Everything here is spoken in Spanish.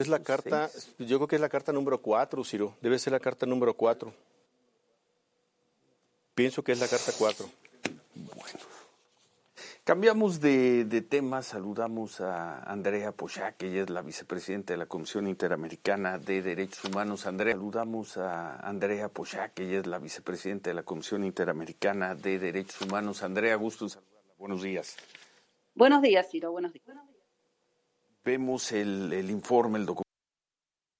Es la carta, yo creo que es la carta número 4, Ciro. Debe ser la carta número 4. Pienso que es la carta 4. Bueno. Cambiamos de tema, saludamos a Andrea Pochac, ella es la vicepresidenta de la Comisión Interamericana de Derechos Humanos. Saludamos a Andrea Pochac, ella es la vicepresidenta de la Comisión Interamericana de Derechos Humanos. Andrea, gusto en saludarla. Buenos días. Buenos días, Ciro, buenos días. Vemos el informe, el documento